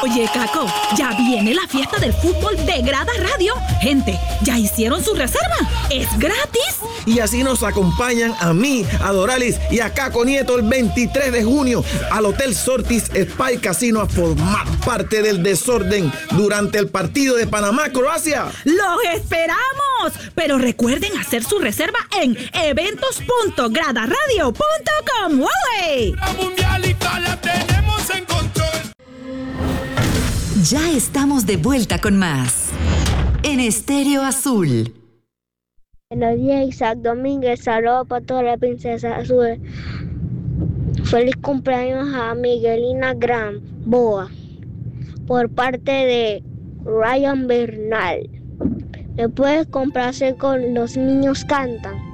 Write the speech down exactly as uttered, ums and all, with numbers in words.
Oye, Caco, ya viene la fiesta del fútbol de Grada Radio. Gente, ¿ya hicieron su reserva? ¡Es gratis! Y así nos acompañan a mí, a Doralis y a Caco Nieto el veintitrés de junio al Hotel Sortis Spa y Casino a formar parte del desorden durante el partido de Panamá-Croacia. ¡Los esperamos! Pero recuerden hacer su reserva en eventos punto grada radio punto com. ¡Huawei! La mundialita la tenemos en control. Ya estamos de vuelta con más en Estéreo Azul. Buenos días, Isaac Domínguez. Saludos para toda la princesa azul. Feliz cumpleaños a Miguelina Gran Boa por parte de Ryan Bernal. ¿Me puedes complacer con Los Niños Cantan?